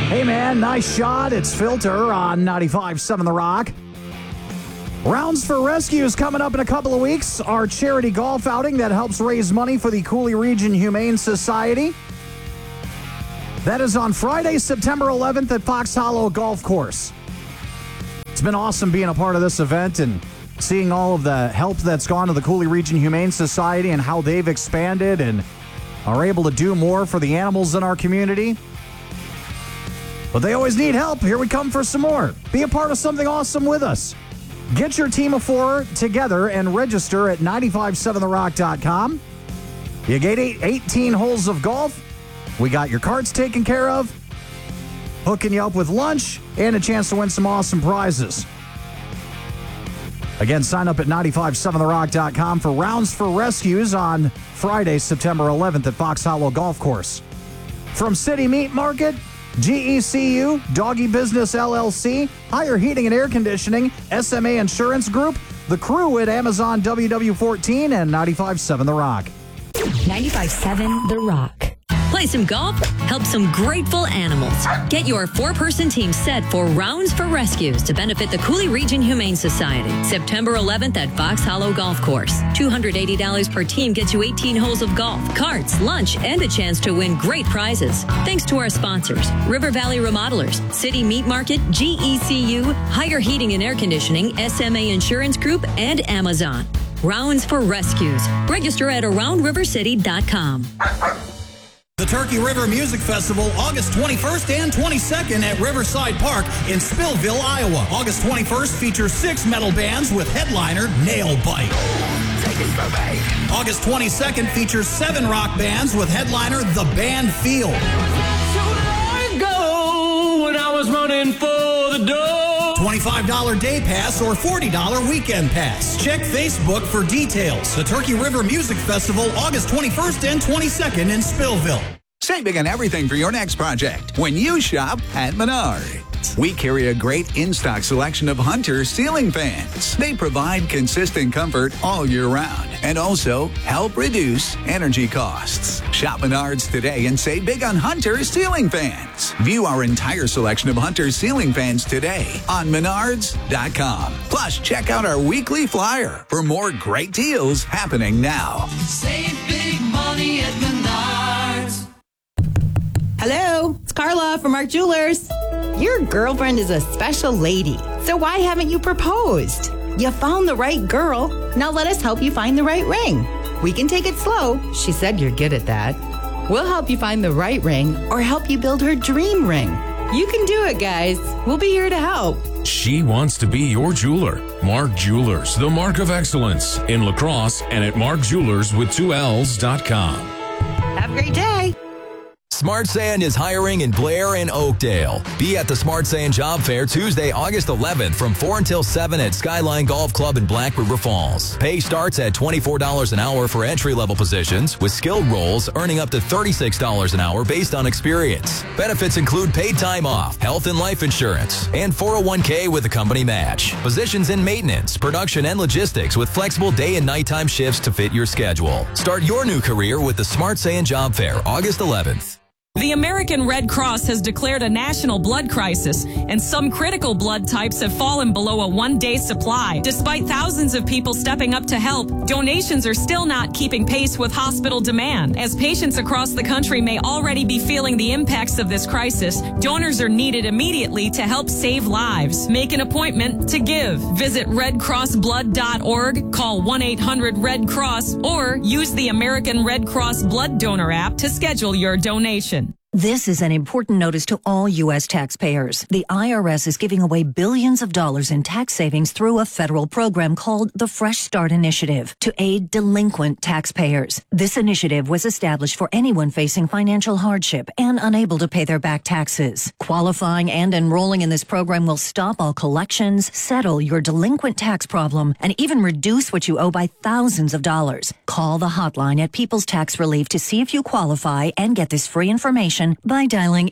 Hey, man, nice shot. It's Filter on 95.7 The Rock. Rounds for Rescues coming up in a couple of weeks. Our charity golf outing that helps raise money for the Cooley Region Humane Society. That is on Friday, September 11th at Fox Hollow Golf Course. It's been awesome being a part of this event and seeing all of the help that's gone to the Cooley Region Humane Society and how they've expanded and are able to do more for the animals in our community. But they always need help. Here we come for some more. Be a part of something awesome with us. Get your team of four together and register at 957therock.com. You get 18 holes of golf. We got your carts taken care of, hooking you up with lunch, and a chance to win some awesome prizes. Again, sign up at 957therock.com for Rounds for Rescues on Friday, September 11th at Fox Hollow Golf Course. From City Meat Market, GECU, Doggy Business LLC, Higher Heating and Air Conditioning, SMA Insurance Group, the crew at Amazon WW14 and 95.7 The Rock. 95.7 The Rock. Play some golf, help some grateful animals. Get your four-person team set for Rounds for Rescues to benefit the Cooley Region Humane Society. September 11th at Fox Hollow Golf Course. $280 per team gets you 18 holes of golf, carts, lunch, and a chance to win great prizes. Thanks to our sponsors, River Valley Remodelers, City Meat Market, GECU, Higher Heating and Air Conditioning, SMA Insurance Group, and Amazon. Rounds for Rescues. Register at AroundRiverCity.com. The Turkey River Music Festival, August 21st and 22nd at Riverside Park in Spillville, Iowa. August 21st features 6 metal bands with headliner Nailbite. August 22nd features 7 rock bands with headliner The Band Field. So long ago when I was running for the door. $25 day pass or $40 weekend pass. Check Facebook for details. The Turkey River Music Festival, August 21st and 22nd in Spillville. Save big on everything for your next project when you shop at Menards. We carry a great in-stock selection of Hunter ceiling fans. They provide consistent comfort all year round and also help reduce energy costs. Shop Menards today and save big on Hunter ceiling fans. View our entire selection of Hunter ceiling fans today on Menards.com. Plus, check out our weekly flyer for more great deals happening now. Save big money at Menards. Hello, it's Carla from Mark Jewelers. Your girlfriend is a special lady, so why haven't you proposed? You found the right girl. Now let us help you find the right ring. We can take it slow. She said you're good at that. We'll help you find the right ring or help you build her dream ring. You can do it, guys. We'll be here to help. She wants to be your jeweler. Mark Jewelers, the mark of excellence in La Crosse and at markjewelers.com. Have a great day. Smart Sand is hiring in Blair and Oakdale. Be at the Smart Sand Job Fair Tuesday, August 11th from 4 until 7 at Skyline Golf Club in Black River Falls. Pay starts at $24 an hour for entry-level positions, with skilled roles earning up to $36 an hour based on experience. Benefits include paid time off, health and life insurance, and 401k with a company match. Positions in maintenance, production, and logistics with flexible day and nighttime shifts to fit your schedule. Start your new career with the Smart Sand Job Fair, August 11th. The American Red Cross has declared a national blood crisis, and some critical blood types have fallen below a one-day supply. Despite thousands of people stepping up to help, donations are still not keeping pace with hospital demand. As patients across the country may already be feeling the impacts of this crisis, donors are needed immediately to help save lives. Make an appointment to give. Visit redcrossblood.org, call 1-800-RED-CROSS, or use the American Red Cross Blood Donor app to schedule your donation. This is an important notice to all U.S. taxpayers. The IRS is giving away billions of dollars in tax savings through a federal program called the Fresh Start Initiative to aid delinquent taxpayers. This initiative was established for anyone facing financial hardship and unable to pay their back taxes. Qualifying and enrolling in this program will stop all collections, settle your delinquent tax problem, and even reduce what you owe by thousands of dollars. Call the hotline at People's Tax Relief to see if you qualify and get this free information by dialing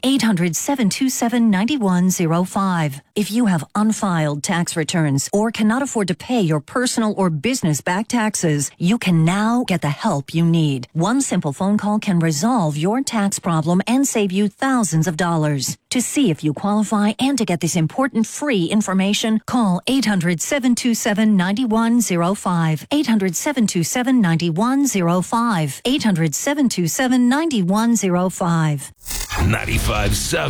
800-727-9105. If you have unfiled tax returns or cannot afford to pay your personal or business back taxes, you can now get the help you need. One simple phone call can resolve your tax problem and save you thousands of dollars. To To see if you qualify and to get this important free information, call 800-727-9105. 800-727-9105. 800-727-9105. 95.7